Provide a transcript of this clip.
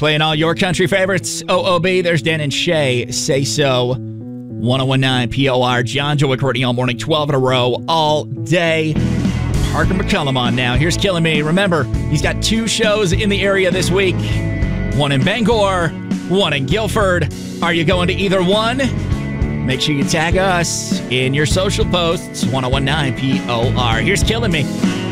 Playing all your country favorites. OOB, there's Dan and Shay. Say So. 1019 POR. John Joe Courtney all morning, 12 in a row, all day. Parker McCullum on now. Here's Killing Me. Remember, he's got 2 shows in the area this week. One in Bangor, one in Guilford. Are you going to either one? Make sure you tag us in your social posts. 1019 POR. Here's Killing Me.